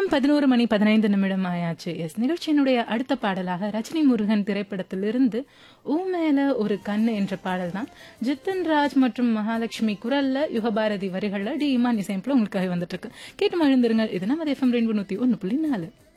நேரம் 11:15 ஆயாச்சு. எஸ் நிகழ்ச்சியினுடைய அடுத்த பாடலாக ரஜினி முருகன் திரைப்படத்திலிருந்து "ஊ மேல ஒரு கண்ணு" என்ற பாடல் தான். ஜித்தன் ராஜ் மற்றும் மகாலட்சுமி குரல்ல, யுகபாரதி வரிகள்ல, டி இமான் இசையமைப்புல உங்களுக்காக வந்துட்டு இருக்கு. கேட்டு மகிழ்ந்திருங்கள். இது நம்ம எஃப்எம் ரெயின்போ 101.4.